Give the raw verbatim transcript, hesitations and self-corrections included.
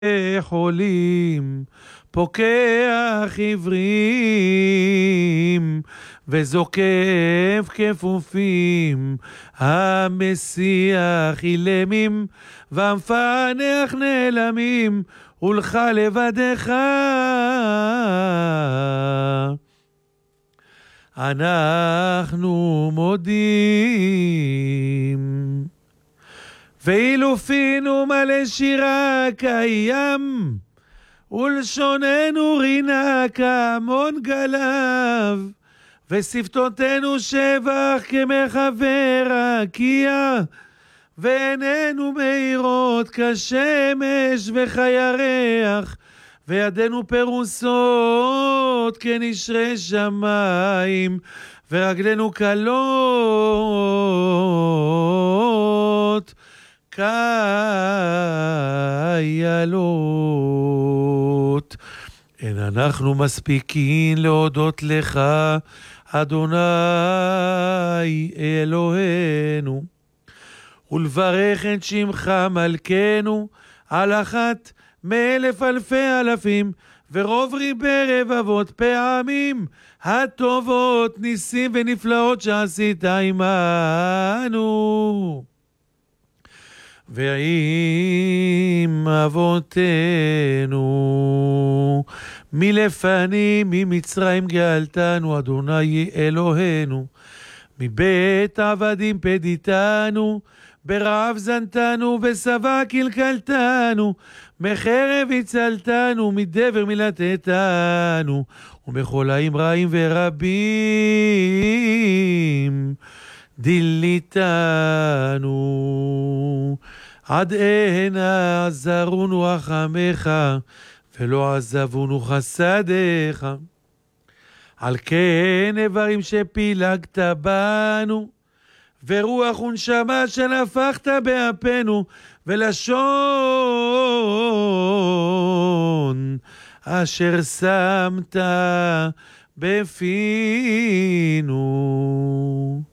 חולים, פוקח עברים, וזוקף כפופים, המסיח אילמים, והמפענח נעלמים, ולך לבדך. אנחנו מודים. ואילו פינו מלא שירה קיים, ולשוננו רינה כמון גלב, ושפתותינו שבח כמחבר רקיע, ועינינו מאירות כשמש וכירח, וידינו פרוסות כנשרי שמיים, ורגלינו קלות כיילות. אין אנחנו מספיקים להודות לך, אדוני אלוהינו, ולברך את שמך מלכנו על אחת מאלף אלפי אלפים, ורוב ריבי רבבות פעמים, הטובות ניסים ונפלאות שעשית עמנו. ועם אבותינו מלפנים ממצרים גאלתנו, אדוני אלוהינו, מבית עבדים פדיתנו, ברעב זנתנו, בשבע קלקלתנו, מחרב הצלתנו, מדבר מלטתנו, ומחולאים רעים ורבים דיליתנו. עד הנה עזרונו רחמך, ולא עזבונו חסדיך. על כן איברים שפילגת בנו, ורוח ונשמה שנפחת באפנו, ולשון אשר שמת בפינו.